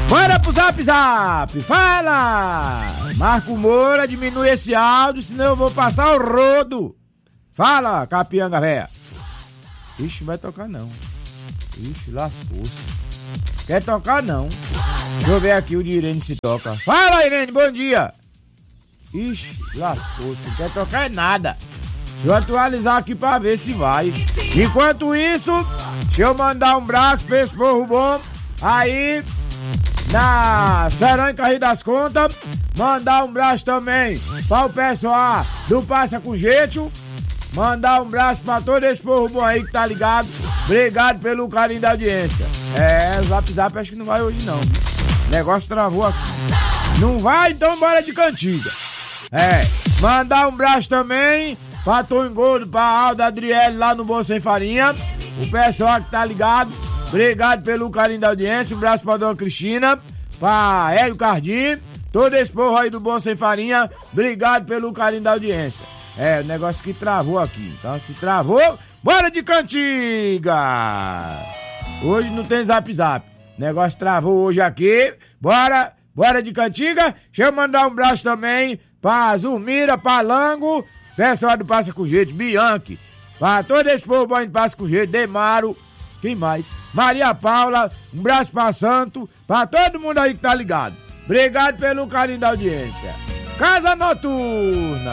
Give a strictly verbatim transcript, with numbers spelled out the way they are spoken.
Bora pro zap zap, fala! Marco Moura, diminui esse áudio, senão eu vou passar o rodo. Fala, capianga véia. Ixi, vai tocar não. Ixi, lascou-se. Quer tocar não. Deixa eu ver aqui o de Irene se toca. Fala, Irene, bom dia. Ixi, lascou-se. Quer tocar é nada. Deixa eu atualizar aqui pra ver se vai. Enquanto isso, deixa eu mandar um braço pra esse povo bom. Aí, na Cerâmica Rio das Contas, mandar um braço também para o pessoal do Passa com Jeito. Mandar um braço pra todo esse povo bom aí que tá ligado. Obrigado pelo carinho da audiência. É, o Zap Zap acho que não vai hoje não. O negócio travou aqui. Não vai? Então bora de cantiga. É, mandar um braço também pra Tom Engordo, pra Alda Adriele lá no Bom Sem Farinha. O pessoal que tá ligado. Obrigado pelo carinho da audiência. Um braço pra Dona Cristina, pra Hélio Cardim. Todo esse povo aí do Bom Sem Farinha. Obrigado pelo carinho da audiência. É, o negócio que travou aqui. Então, se travou, bora de cantiga! Hoje não tem zap zap. O negócio travou hoje aqui. Bora, bora de cantiga. Deixa eu mandar um abraço também pra Zurmira, pra Lango, pessoal do Passa com Jeito, Bianchi. Pra todo esse povo bom de Passa com Jeito, Demaro. Quem mais? Maria Paula, um abraço pra Santo, pra todo mundo aí que tá ligado. Obrigado pelo carinho da audiência. Casa Noturna.